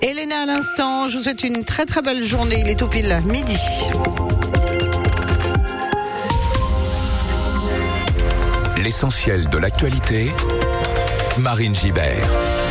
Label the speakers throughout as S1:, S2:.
S1: Elena à l'instant, je vous souhaite une très très belle journée. Il est tout pile midi.
S2: L'essentiel de l'actualité, Marine Gibert.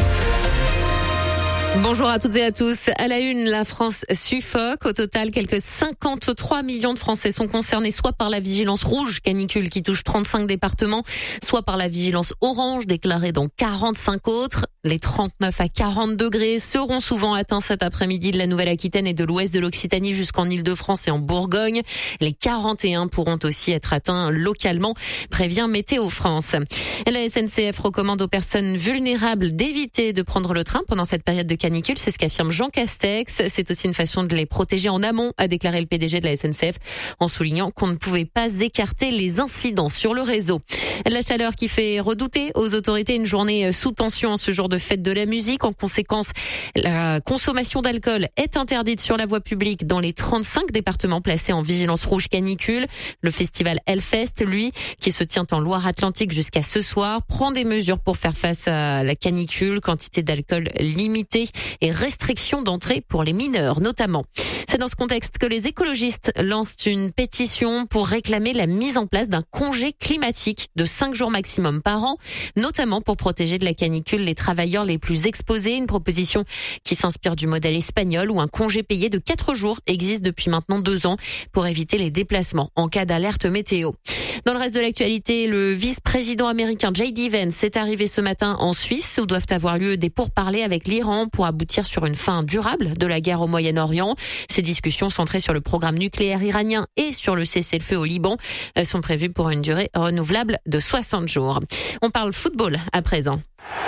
S3: Bonjour à toutes et à tous. À la une, la France suffoque. Au total, quelques 53 millions de Français sont concernés soit par la vigilance rouge canicule qui touche 35 départements, soit par la vigilance orange déclarée dans 45 autres. Les 39 à 40 degrés seront souvent atteints cet après-midi de la Nouvelle-Aquitaine et de l'ouest de l'Occitanie jusqu'en Île-de-France et en Bourgogne. Les 41 pourront aussi être atteints localement, prévient Météo France. Et la SNCF recommande aux personnes vulnérables d'éviter de prendre le train pendant cette période de canicule. C'est ce qu'affirme Jean Castex. C'est aussi une façon de les protéger en amont, a déclaré le PDG de la SNCF, en soulignant qu'on ne pouvait pas écarter les incidents sur le réseau. La chaleur qui fait redouter aux autorités une journée sous tension en ce jour de fête de la musique. En conséquence, la consommation d'alcool est interdite sur la voie publique dans les 35 départements placés en vigilance rouge canicule. Le festival Hellfest, lui, qui se tient en Loire-Atlantique jusqu'à ce soir, prend des mesures pour faire face à la canicule, quantité d'alcool limitée et restrictions d'entrée pour les mineurs notamment. C'est dans ce contexte que les écologistes lancent une pétition pour réclamer la mise en place d'un congé climatique de 5 jours maximum par an, notamment pour protéger de la canicule les travailleurs les plus exposés. Une proposition qui s'inspire du modèle espagnol où un congé payé de 4 jours existe depuis maintenant 2 ans pour éviter les déplacements en cas d'alerte météo. Dans le reste de l'actualité, le vice-président américain J.D. Vance est arrivé ce matin en Suisse où doivent avoir lieu des pourparlers avec l'Iran pour aboutir sur une fin durable de la guerre au Moyen-Orient. Ces discussions centrées sur le programme nucléaire iranien et sur le cessez-le-feu au Liban sont prévues pour une durée renouvelable de 60 jours. On parle football à présent.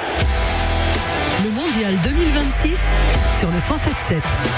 S4: Le Mondial 2026 sur le 107.7.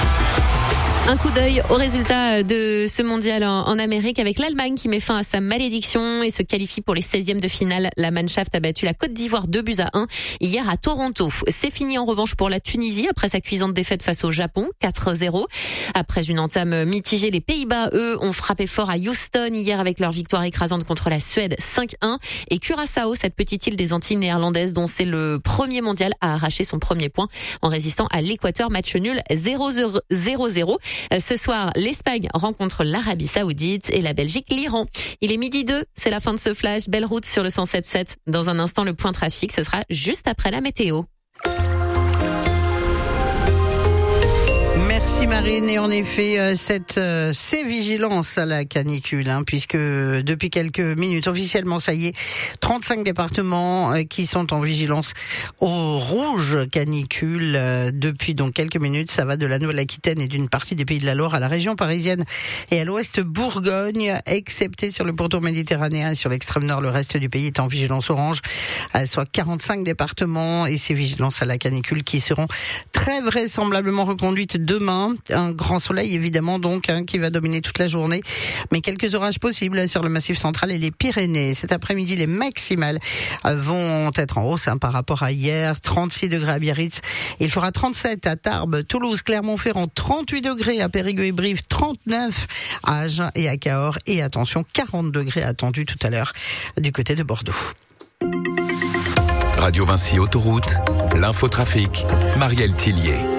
S3: Un coup d'œil aux résultats de ce mondial en Amérique avec l'Allemagne qui met fin à sa malédiction et se qualifie pour les 16e de finale. La Mannschaft a battu la Côte d'Ivoire 2-1 hier à Toronto. C'est fini en revanche pour la Tunisie après sa cuisante défaite face au Japon 4-0. Après une entame mitigée, les Pays-Bas, eux, ont frappé fort à Houston hier avec leur victoire écrasante contre la Suède 5-1. Et Curaçao, cette petite île des Antilles néerlandaises dont c'est le premier mondial, a arraché son premier point en résistant à l'Équateur. Match nul 0-0. Ce soir, l'Espagne rencontre l'Arabie Saoudite et la Belgique l'Iran. Il est 12h02, c'est la fin de ce flash. Belle route sur le 107.7. Dans un instant, le point trafic, ce sera juste après la météo.
S1: Merci Marine, et en effet ces vigilances à la canicule, puisque depuis quelques minutes officiellement ça y est, 35 départements qui sont en vigilance au rouge canicule depuis donc quelques minutes. Ça va de la Nouvelle-Aquitaine et d'une partie des Pays de la Loire à la région parisienne et à l'ouest Bourgogne, excepté sur le pourtour méditerranéen et sur l'extrême nord. Le reste du pays est en vigilance orange, soit 45 départements, et ces vigilances à la canicule qui seront très vraisemblablement reconduites demain. Un grand soleil évidemment donc qui va dominer toute la journée, mais quelques orages possibles sur le Massif central et les Pyrénées. Cet après-midi, les maximales vont être en hausse par rapport à hier. 36 degrés à Biarritz, il fera 37 à Tarbes, Toulouse, Clermont-Ferrand, 38 degrés à Périgueux et Brive, 39 à Agen et à Cahors, et attention, 40 degrés attendus tout à l'heure du côté de Bordeaux.
S2: Radio Vinci Autoroute, l'infotrafic, Marielle Tillier.